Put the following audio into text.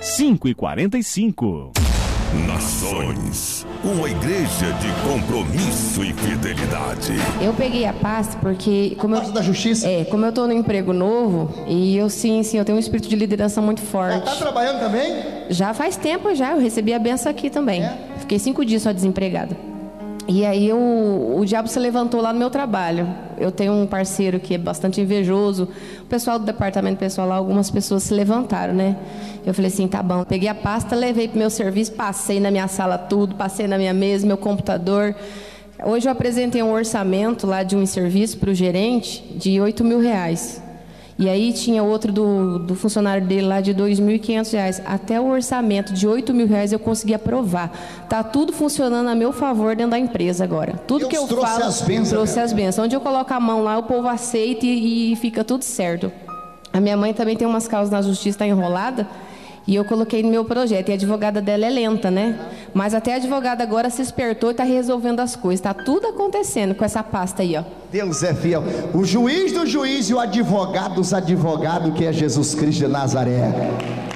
5h45. Nações, uma igreja de compromisso e fidelidade. Eu peguei a pasta porque, como eu, da justiça? como eu tô no emprego novo, e eu eu tenho um espírito de liderança muito forte. Tá trabalhando também? Já faz tempo já, eu recebi a benção aqui também. Fiquei 5 dias só desempregada. E aí o diabo se levantou lá no meu trabalho. Eu tenho um parceiro que é bastante invejoso. O pessoal do departamento pessoal lá, algumas pessoas se levantaram, né? Eu falei assim, tá bom. Peguei a pasta, levei pro meu serviço, passei na minha sala tudo, passei na minha mesa, meu computador. Hoje eu apresentei um orçamento lá de um serviço para o gerente de R$8.000. E aí tinha outro do funcionário dele lá de R$2.500. Até o orçamento de R$8.000 eu consegui aprovar. Tá tudo funcionando a meu favor dentro da empresa agora. Tudo Deus que eu trouxe falo, as bênçãos, trouxe as bênçãos. Onde eu coloco a mão lá, o povo aceita e fica tudo certo. A minha mãe também tem umas causas na justiça, está enrolada. E eu coloquei no meu projeto. E a advogada dela é lenta, né? Mas até a advogada agora se espertou e está resolvendo as coisas. Está tudo acontecendo com essa pasta aí, ó. Deus é fiel. O juiz do juiz e o advogado dos advogados, que é Jesus Cristo de Nazaré.